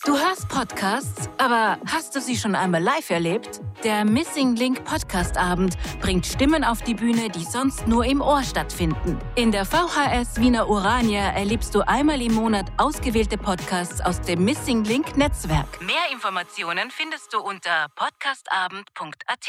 Du hörst Podcasts, aber hast du sie schon einmal live erlebt? Der Missing Link Podcast-Abend bringt Stimmen auf die Bühne, die sonst nur im Ohr stattfinden. In der VHS Wiener Urania erlebst du einmal im Monat ausgewählte Podcasts aus dem Missing Link Netzwerk. Mehr Informationen findest du unter podcastabend.at.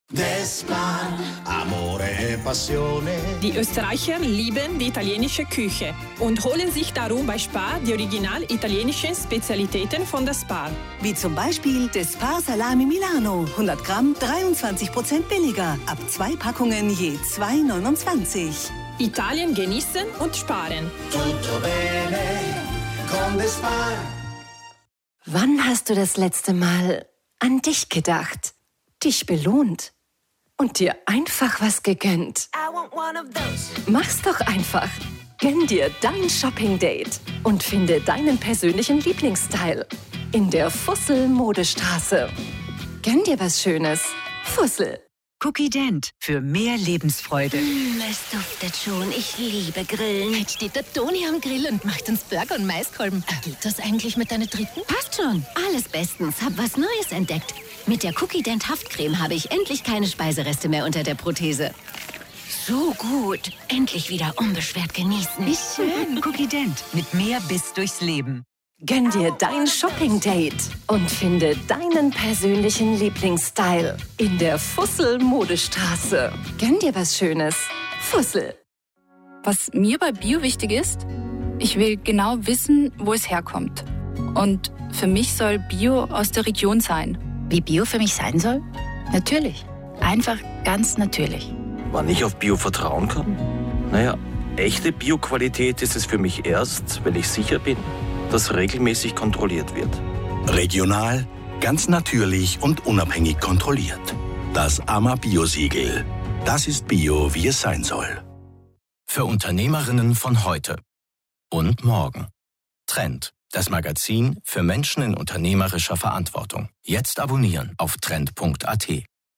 Die Österreicher lieben die italienische Küche und holen sich darum bei Spar die original italienischen Spezialitäten von der Spar. Wie zum Beispiel der Spar Salami Milano. 100 Gramm, 23% billiger. Ab 2 Packungen je 2,29. Italien genießen und sparen. Tutto bene con the Spar. Wann hast du das letzte Mal an dich gedacht, dich belohnt und dir einfach was gegönnt? Mach's doch einfach. Gönn dir dein Shopping-Date und finde deinen persönlichen Lieblingsstyle in der Fussel-Modestraße. Gönn dir was Schönes. Fussel. Cookie Dent für mehr Lebensfreude. Es duftet schon. Ich liebe Grillen. Jetzt steht der Toni am Grill und macht uns Burger und Maiskolben. Geht das eigentlich mit deiner dritten? Passt schon. Alles bestens. Hab was Neues entdeckt. Mit der Cookie Dent Haftcreme habe ich endlich keine Speisereste mehr unter der Prothese. So gut. Endlich wieder unbeschwert genießen. Wie schön. Cookie Dent mit mehr Biss durchs Leben. Gönn dir dein Shopping-Date und finde deinen persönlichen Lieblingsstyle in der Fussel-Modestraße. Gönn dir was Schönes. Fussel. Was mir bei Bio wichtig ist, ich will genau wissen, wo es herkommt. Und für mich soll Bio aus der Region sein. Wie Bio für mich sein soll? Natürlich. Einfach ganz natürlich. Wann ich auf Bio vertrauen kann? Naja, echte Bio-Qualität ist es für mich erst, wenn ich sicher bin, dass regelmäßig kontrolliert wird. Regional, ganz natürlich und unabhängig kontrolliert. Das AMA-Bio-Siegel. Das ist Bio, wie es sein soll. Für Unternehmerinnen von heute und morgen. Trend, das Magazin für Menschen in unternehmerischer Verantwortung. Jetzt abonnieren auf trend.at.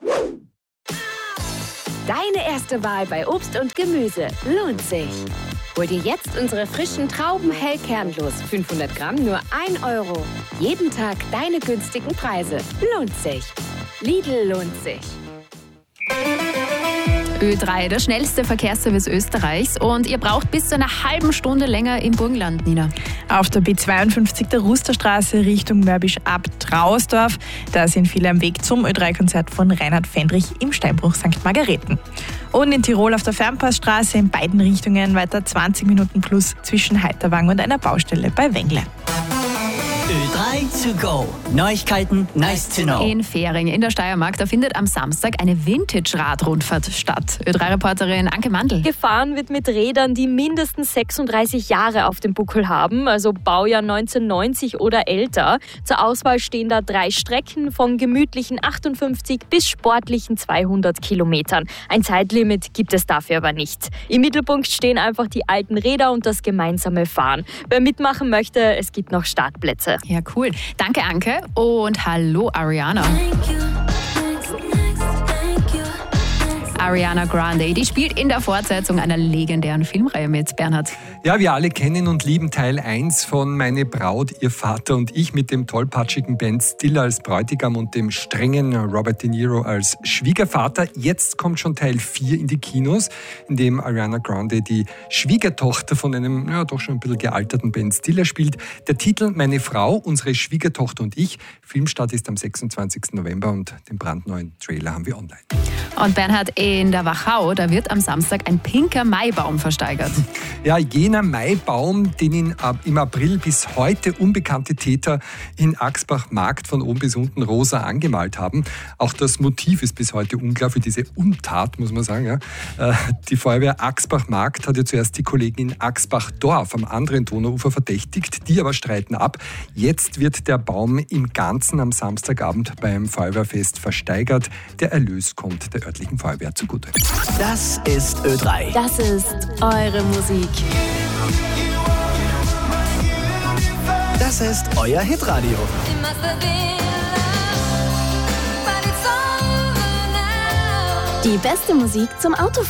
Deine erste Wahl bei Obst und Gemüse lohnt sich. Hol dir jetzt unsere frischen Trauben hellkernlos. 500 Gramm nur 1 Euro. Jeden Tag deine günstigen Preise. Lohnt sich. Lidl lohnt sich. Ö3, der schnellste Verkehrsservice Österreichs. Und ihr braucht bis zu einer halben Stunde länger im Burgenland, Nina. Auf der B52 der Rusterstraße Richtung Mörbisch ab Trausdorf. Da sind viele am Weg zum Ö3-Konzert von Reinhard Fendrich im Steinbruch St. Margareten. Und in Tirol auf der Fernpassstraße in beiden Richtungen weiter 20 Minuten plus zwischen Heiterwang und einer Baustelle bei Wengle. Ö3 to go. Neuigkeiten, nice to know. In Fähring in der Steiermark, da findet am Samstag eine Vintage-Radrundfahrt statt. Ö3-Reporterin Anke Mandl. Gefahren wird mit Rädern, die mindestens 36 Jahre auf dem Buckel haben, also Baujahr 1990 oder älter. Zur Auswahl stehen da 3 Strecken von gemütlichen 58 bis sportlichen 200 Kilometern. Ein Zeitlimit gibt es dafür aber nicht. Im Mittelpunkt stehen einfach die alten Räder und das gemeinsame Fahren. Wer mitmachen möchte, es gibt noch Startplätze. Ja, cool. Danke, Anke. Und hallo, Ariana. Ariana Grande, die spielt in der Fortsetzung einer legendären Filmreihe mit, Bernhard. Ja, wir alle kennen und lieben Teil 1 von Meine Braut, ihr Vater und ich mit dem tollpatschigen Ben Stiller als Bräutigam und dem strengen Robert De Niro als Schwiegervater. Jetzt kommt schon Teil 4 in die Kinos, in dem Ariana Grande die Schwiegertochter von einem doch schon ein bisschen gealterten Ben Stiller spielt. Der Titel Meine Frau, unsere Schwiegertochter und ich. Filmstart ist am 26. November und den brandneuen Trailer haben wir online. Und Bernhard, in der Wachau, da wird am Samstag ein pinker Maibaum versteigert. Ja, jener Maibaum, den im April bis heute unbekannte Täter in Axbach-Markt von oben bis unten rosa angemalt haben. Auch das Motiv ist bis heute unklar für diese Untat, muss man sagen. Ja. Die Feuerwehr Axbach-Markt hat ja zuerst die Kollegen in Axbach-Dorf am anderen Donauufer verdächtigt. Die aber streiten ab. Jetzt wird der Baum im Ganzen am Samstagabend beim Feuerwehrfest versteigert. Der Erlös kommt der örtlichen Feuerwehr zugute. Das ist Ö3. Das ist eure Musik. Das ist euer Hitradio. Die beste Musik zum Autofahren.